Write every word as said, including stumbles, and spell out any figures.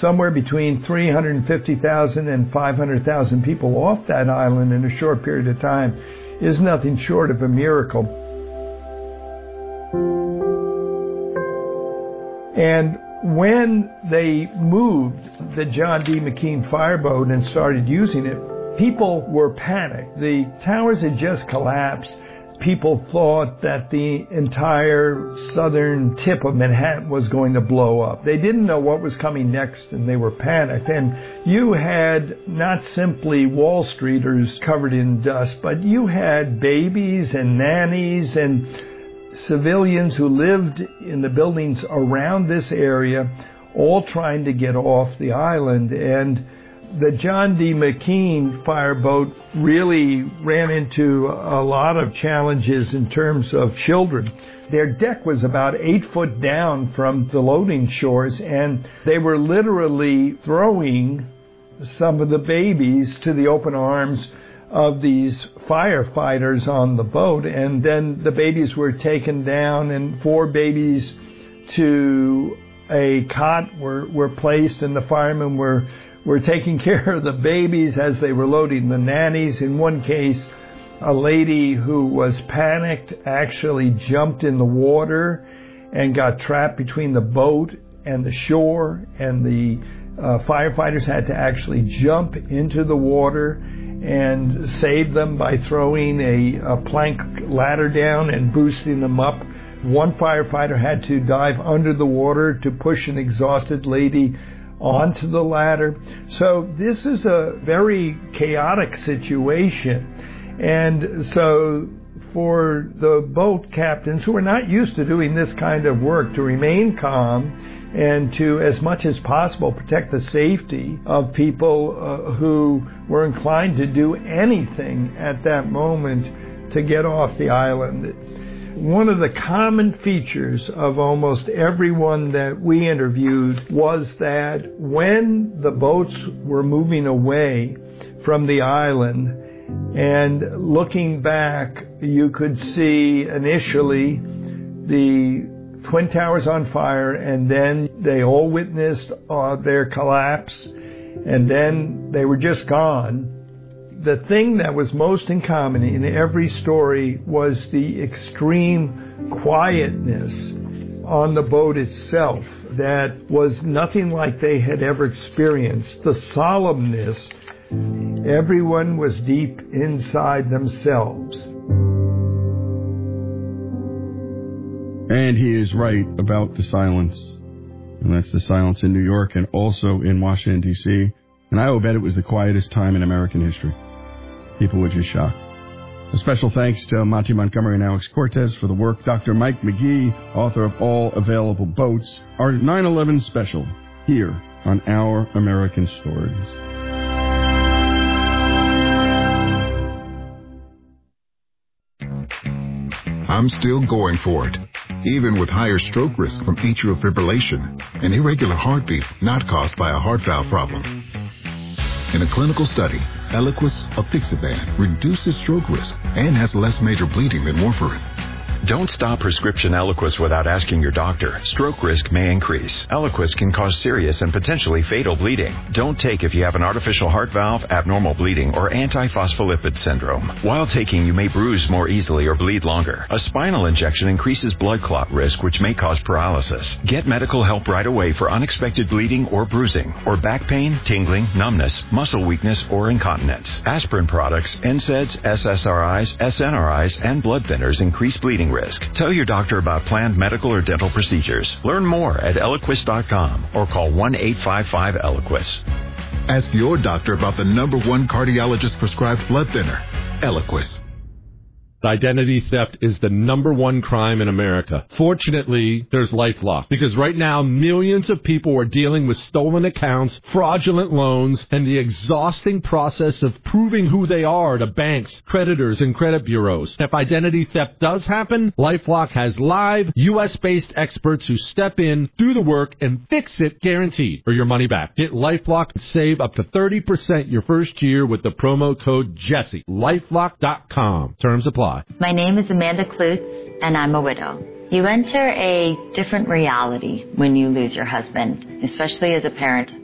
somewhere between three hundred fifty thousand and five hundred thousand people off that island in a short period of time is nothing short of a miracle. And when they moved the John D. McKean fireboat and started using it, people were panicked. The towers had just collapsed. People thought that the entire southern tip of Manhattan was going to blow up. They didn't know what was coming next, and they were panicked. And you had not simply Wall Streeters covered in dust, but you had babies and nannies and civilians who lived in the buildings around this area, all trying to get off the island. And the John D. McKean fireboat really ran into a lot of challenges in terms of children. Their deck was about eight foot down from the loading shores, and they were literally throwing some of the babies to the open arms of these firefighters on the boat. And then the babies were taken down, and four babies to a cot were, were placed, and the firemen were were taking care of the babies as they were loading the nannies. In one case, a lady who was panicked actually jumped in the water and got trapped between the boat and the shore, and the uh, firefighters had to actually jump into the water and save them by throwing a, a plank ladder down and boosting them up. One firefighter had to dive under the water to push an exhausted lady onto the ladder. So this is a very chaotic situation. And so for the boat captains who are not used to doing this kind of work, to remain calm and to, as much as possible, protect the safety of people uh, who were inclined to do anything at that moment to get off the island. One of the common features of almost everyone that we interviewed was that when the boats were moving away from the island and looking back, you could see initially the Twin Towers on fire, and then they all witnessed uh, their collapse, and then they were just gone. The thing that was most in common in every story was the extreme quietness on the boat itself that was nothing like they had ever experienced. The solemnness, everyone was deep inside themselves. And he is right about the silence. And that's the silence in New York and also in Washington, D C And I will bet it was the quietest time in American history. People were just shocked. A special thanks to Monty Montgomery and Alex Cortez for the work. Doctor Mike McGee, author of All Available Boats. Our nine eleven special here on Our American Stories. I'm still going for it, even with higher stroke risk from atrial fibrillation, an irregular heartbeat not caused by a heart valve problem. In a clinical study, Eliquis apixaban reduces stroke risk and has less major bleeding than warfarin. Don't stop prescription Eliquis without asking your doctor. Stroke risk may increase. Eliquis can cause serious and potentially fatal bleeding. Don't take if you have an artificial heart valve, abnormal bleeding, or antiphospholipid syndrome. While taking, you may bruise more easily or bleed longer. A spinal injection increases blood clot risk, which may cause paralysis. Get medical help right away for unexpected bleeding or bruising, or back pain, tingling, numbness, muscle weakness, or incontinence. Aspirin products, N SAIDs, S S R Is, S N R Is, and blood thinners increase bleeding risk. Tell your doctor about planned medical or dental procedures. Learn more at Eliquis dot com or call one eight five five Eliquis. Ask your doctor about the number one cardiologist prescribed blood thinner, Eliquis. Identity theft is the number one crime in America. Fortunately, there's LifeLock, because right now millions of people are dealing with stolen accounts, fraudulent loans, and the exhausting process of proving who they are to banks, creditors, and credit bureaus. If identity theft does happen, LifeLock has live, U S-based experts who step in, do the work, and fix it guaranteed, or your money back. Get LifeLock and save up to thirty percent your first year with the promo code Jesse. LifeLock dot com. Terms apply. My name is Amanda Klutz, and I'm a widow. You enter a different reality when you lose your husband, especially as a parent.